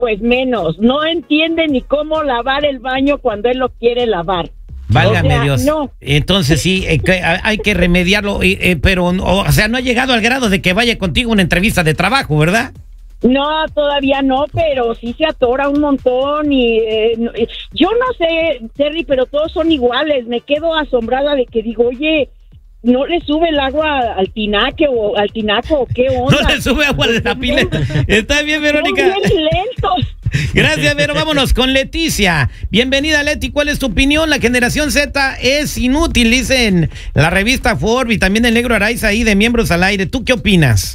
pues menos. No entiende ni cómo lavar el baño cuando él lo quiere lavar. Válgame Dios. No. Entonces sí, hay que remediarlo, pero, o sea, no ha llegado al grado de que vaya contigo a una entrevista de trabajo, ¿verdad? No, todavía no, pero sí se atora un montón y yo no sé, Terry, pero todos son iguales. Me quedo asombrada de que digo, oye, ¿no le sube el agua al tinaco o qué onda? No le sube agua a la pileta. Está bien, Verónica. Son bien lentos. Gracias, Vero. Vámonos con Leticia. Bienvenida, Leti. ¿Cuál es tu opinión? La generación Z es inútil, dicen la revista Forbes y también el Negro Araiza ahí de Miembros al Aire. ¿Tú qué opinas?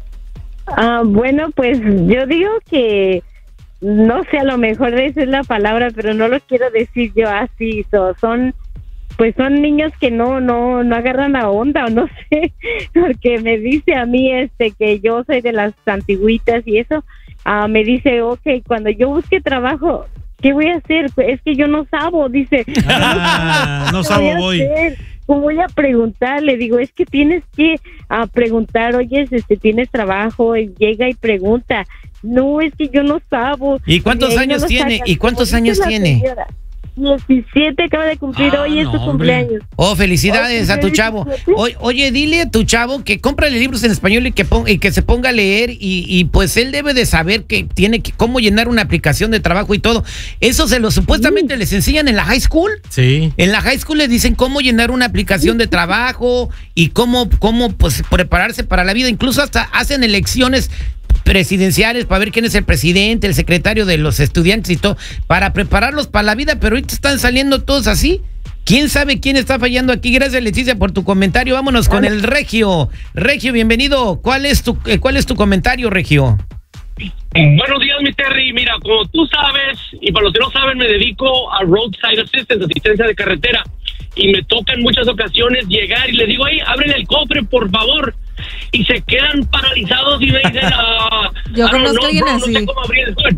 Bueno, pues yo digo que no sé, a lo mejor esa es la palabra, pero no lo quiero decir yo así. Son niños que no agarran la onda, o no sé, porque me dice a mí que yo soy de las antiguitas y eso. Me dice, okay, cuando yo busque trabajo, ¿qué voy a hacer? Es que yo no sabo, dice. No sabo, voy. Voy a preguntar, le digo, es que tienes que preguntar, oye, ¿tienes trabajo? Y llega y pregunta. No, es que yo no sabo. ¿Y cuántos años tiene? ¿Y cuántos años tiene? Señora. 17, acaba de cumplir, hoy es su cumpleaños. Oh, felicidades a tu chavo. Oye, dile a tu chavo que cómprale libros en español y que se ponga a leer y pues él debe de saber que tiene que cómo llenar una aplicación de trabajo y todo. Eso supuestamente les enseñan en la high school. Sí. En la high school les dicen cómo llenar una aplicación de trabajo y cómo pues prepararse para la vida. Incluso hasta hacen elecciones presidenciales para ver quién es el presidente, el secretario de los estudiantes y todo, para prepararlos para la vida, pero ahorita están saliendo todos así. ¿Quién sabe quién está fallando aquí? Gracias, Leticia, por tu comentario. Vámonos con el Regio. Regio, bienvenido. ¿Cuál es tu comentario, Regio? Buenos días, mi Terry. Mira, como tú sabes, y para los que no saben, me dedico a roadside assistance, asistencia de carretera, y me toca en muchas ocasiones llegar y les digo, hey, abren el cofre, por favor, y se quedan paralizados y me dicen, yo conozco a alguien así. No sé cómo abrir el cofre.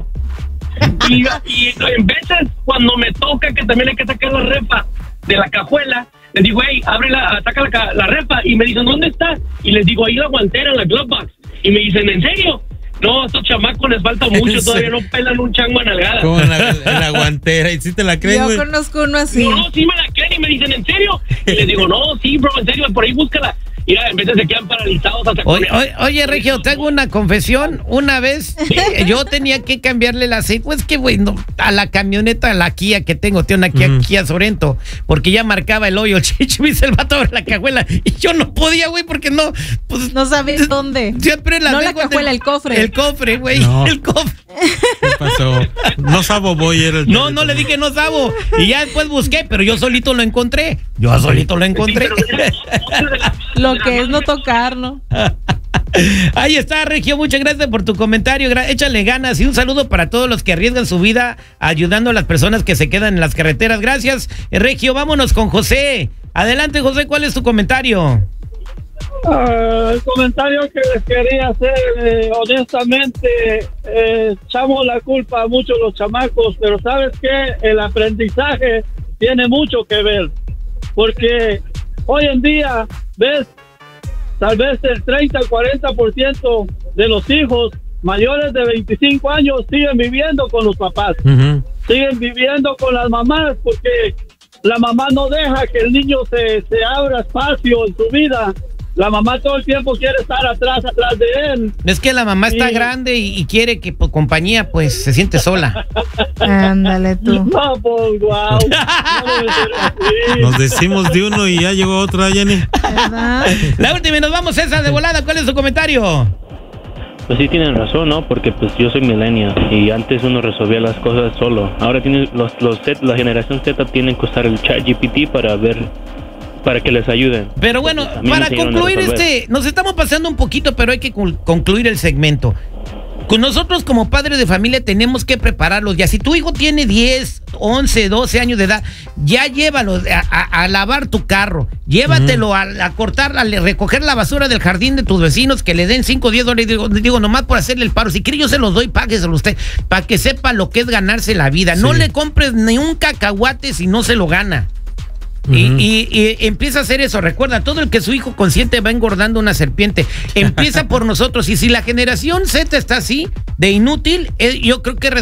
Y en veces, cuando me toca que también hay que sacar la repa de la cajuela, les digo, hey, saca la repa, y me dicen, ¿dónde está? Y les digo, ahí la guantera, en la glove box, y me dicen, ¿en serio? No, a estos chamacos les falta mucho, todavía no pelan un chango a nalgada. Como en la guantera, ¿y si te la creen, güey? Yo conozco uno así. No, sí me la creen y me dicen, ¿en serio? Y les digo, no, sí, bro, en serio, por ahí búscala. Mira, en vez de se quedan paralizados hasta Oye, Regio, te hago una confesión. Una vez yo tenía que cambiarle el aceite. Pues que, güey, no, a la camioneta, a la Kia que tengo, una Kia Sorento, porque ya marcaba el hoyo. Chicho, me dice el vato abre la cajuela. Y yo no podía, güey, porque no. Pues, no sabes dónde. Siempre no la cajuela, el cofre. El cofre, güey. No. El cofre. ¿Qué pasó? No sabo, voy. No le dije no sabo. Y ya después busqué, pero yo solito lo encontré. Lo que es no tocar, ¿no? Ahí está, Regio, muchas gracias por tu comentario. Échale ganas y un saludo para todos los que arriesgan su vida ayudando a las personas que se quedan en las carreteras. Gracias, Regio. Vámonos con José. Adelante, José, ¿cuál es tu comentario? El comentario que les quería hacer, honestamente, echamos la culpa a muchos los chamacos, pero ¿sabes qué? El aprendizaje tiene mucho que ver, porque hoy en día, ves, tal vez el 30-40% de los hijos mayores de 25 años siguen viviendo con los papás, siguen viviendo con las mamás, porque la mamá no deja que el niño se abra espacio en su vida. La mamá todo el tiempo quiere estar atrás de él. Es que la mamá está grande y quiere que por compañía pues se siente sola. Ándale tú. No, pues wow. Nos decimos de uno y ya llegó otra, Jenny. ¿Verdad? La última y nos vamos, esa de volada. ¿Cuál es su comentario? Pues sí tienen razón, ¿no? Porque pues yo soy millennial y antes uno resolvía las cosas solo. Ahora tienen la generación Z tienen que usar el ChatGPT para que les ayuden. Pero bueno, para concluir nos estamos pasando un poquito, pero hay que concluir el segmento. Con nosotros como padres de familia tenemos que prepararlos ya. Si tu hijo tiene 10, 11, 12 años de edad, ya llévalo a lavar tu carro, llévatelo a cortar, a recoger la basura del jardín de tus vecinos, que le den 5 o 10 dólares, digo, nomás por hacerle el paro. Si quiere yo se los doy, págueselo usted, para que sepa lo que es ganarse la vida. No le compres ni un cacahuate si no se lo gana. y empieza a hacer eso. Recuerda, todo el que su hijo consiente va engordando una serpiente. Empieza por nosotros. Y si la generación Z está así, de inútil, yo creo que